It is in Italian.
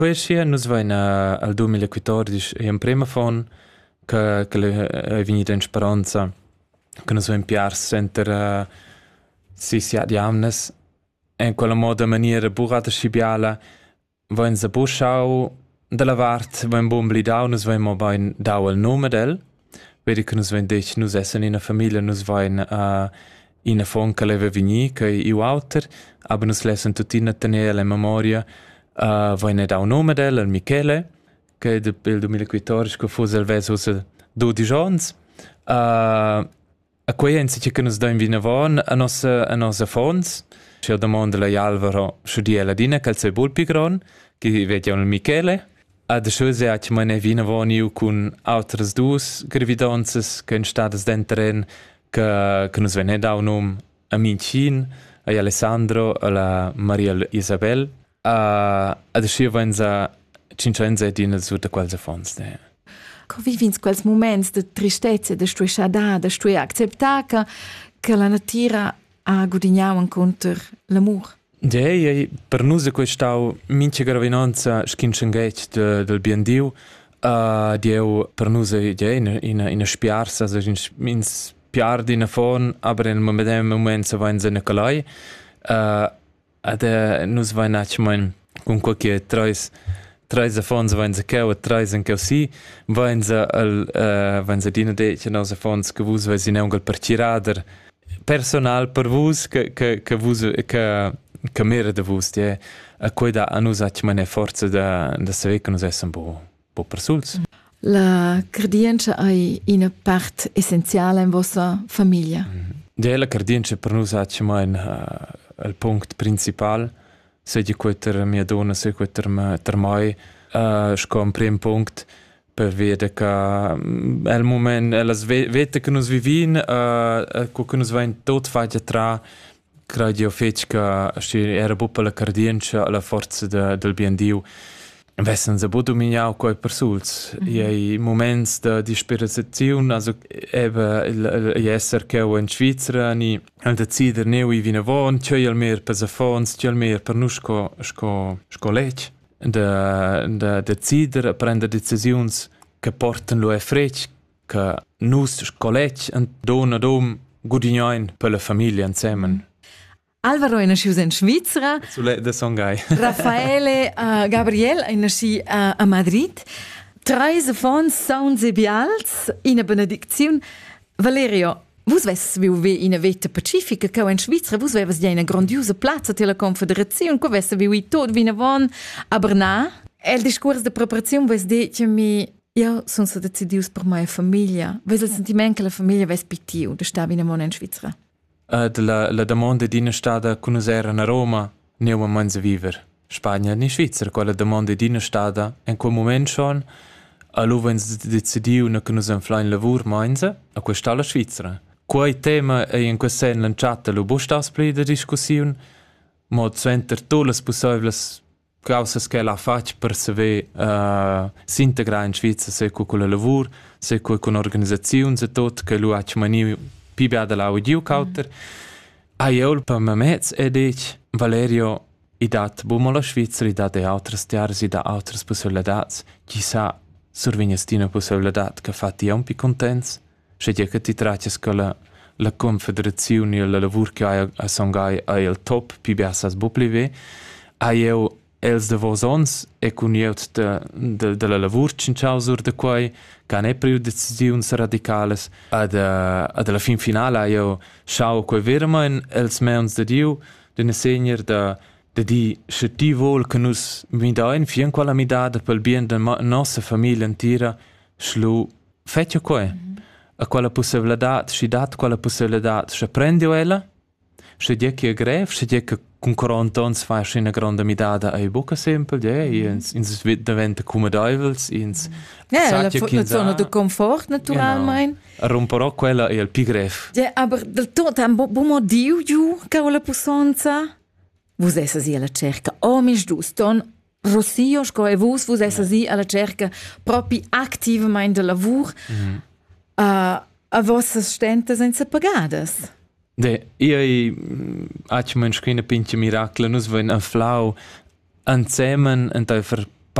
Questo nus vain al 2014 e in prima fon che è venuta in speranza che nus vain piars enter 6 annes e in quella moda maniera burrata scibiala vain sa buschau della vart vain bon blidau nus vain mo vain dau al nome del vedi che nus vain dec nus essen in a famiglia nus vain in a fon che leva vegni che iu auter aber nus lessen tutina tenere la memoria vain dau nome del al Michele che del 2014 che fosse il veso 12 ans a quei ensi che nus dain vina von a nossa fons c'è domanda la Alvaro studiela dina che sei bol pigron che vediamo il Michele ad chose a che mane vina von iu con altres dus gravidanzas che in stadas dentren che nus vene dau nom a Mincin a Alessandro a la Maria Isabel ad scia venza cincenza dina su da qualse fons Come vivins quels moments de tristezza, de stue schada, de stue acceptar che la natura ha gudignau incontr l'amor. Ja, per nus è questau mince gravinanza schincenghet del biendiu, dieu per nus è in spiarsa, in spiar di na fon, aber in medem moment se vain zene calai, nus vain achmein con qualche treis afons vain se keu, treis en keu si, vain se dina dece nos afons che vus vain in per cirader personal per vus che mera de vus, a quei da a nus achmein forza da saver che nus essen bo persuls. La cardienza è una parte essenziale in vostra famiglia. Ja, la cardienza per nus achmein il punct principal. Seja queter mia donna, seja queter mai, sco un prim punct per vedere che el moment, elas vete che nus vivin, che nus vain tot fagia tra, credo fec che era bupa la cardienza alla forza del biendiu. Vessen se bo dominiau quei persuls. I moments de disperazione, also eben esser che in Svizzera ni al decider neu I vina von, c'è il mer per fons, c'è il mer per nus sco lec. De decider prende decisiuns che portan lo frec, che nus sco lec and dona dom gudignain per la famiglia insieme. Alvaro è nasciuto in Svizzera. Da Songai. Raffaele Gabriel è nasciuto a Madrid. Tre fons sono bials in una benedizione. Valerio, vos vivi in una vetta pacifica che in Svizzera, vos vevas una grandiosa piazza della Confederazione, che vesse vivi tot vina von a Brna. E il discorso di preparazione vos dice io sono stata decidius per mia famiglia. Vos il sentimento che la famiglia vesse pitiu de sta vina von in Svizzera. La domanda d'ina stada conoscere a Roma neu a manza viver. Spagna ni Svizzera, quella domanda d'ina stada in quel moment schon a l'uvens decidiu na che nus inflain lavur manza a questa la Svizzera. Quei tema è in quel sen lanciata lo bostas pli de discussione mod center tolas possibles causas che la fac per saver s'integrare in Svizzera se con la lavur, se con organizzazioni e tot che lu hac mani pibia de la audiu cauter. Aiol per me mezz dic Valerio I dat bumo la Svizzera, I dat altres tiares, I dat altres possibilidades. Chissà survegnestina possibilitat che fatti un pi contents. Se che ti traces che la Confederazione e la lavur che hai a Songai è il top pibia sas buplive. Aiol els de vos ons e con ieut de la lavur cinciau sur de quai che ne priu decisiuns radicales ad la fin finale io schau quei veramente els meuns de Diu de ne segner de di se ti vol che nus mi dain fien quella mi dada pel bien de nostra famiglia intera schlu fetio quei a quella possibilitat si dat quella possibilitat se prendio ella se die che grev se die che con 40 ans fai una grande midada ai buca sempre, ins diventa come duivels, ins la zona di comfort naturalmente. Romperò quella è il pigref. Aber del tot un buon diu che la possanza. Vos essa alla cerca omis dus Rossio sco e vos essa alla cerca proprio attivamente del lavoro a vostre stente senza pagadas. Io ho una pinche miracolo, nus vain a flau insieme e per